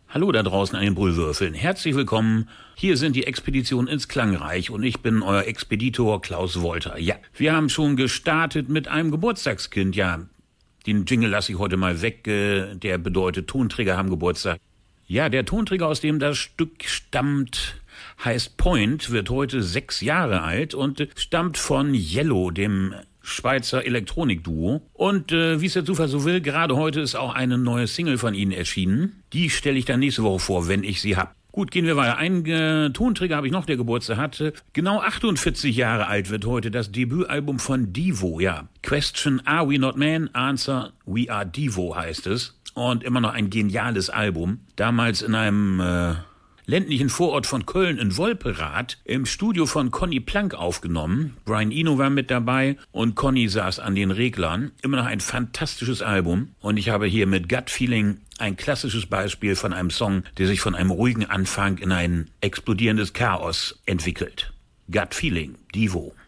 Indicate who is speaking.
Speaker 1: Hallo da draußen an den Brüllwürfeln. Herzlich willkommen. Hier sind die Expeditionen ins Klangreich und ich bin euer Expeditor Klaus Wolter. Ja, wir haben schon gestartet mit einem Geburtstagskind. Ja, den Jingle lasse ich heute mal weg. Der bedeutet, Tonträger haben Geburtstag. Ja, der Tonträger, aus dem das Stück stammt, heißt Point, wird heute 6 Jahre alt und stammt von Yellow, dem Schweizer Elektronikduo. Und wie es der Zufall so will, gerade heute ist auch eine neue Single von ihnen erschienen. Die stelle ich dann nächste Woche vor, wenn ich sie hab. Gut, gehen wir weiter. Einen Tonträger habe ich noch, der Geburtstag hatte. Genau 48 Jahre alt wird heute das Debütalbum von Devo. Ja, Question, Are We Not Men? Answer, We Are Devo heißt es. Und immer noch ein geniales Album. Damals in einem ländlichen Vorort von Köln in Wolperath im Studio von Conny Plank aufgenommen. Brian Eno war mit dabei und Conny saß an den Reglern. Immer noch ein fantastisches Album. Und ich habe hier mit Gut Feeling ein klassisches Beispiel von einem Song, der sich von einem ruhigen Anfang in ein explodierendes Chaos entwickelt. Gut Feeling, Devo.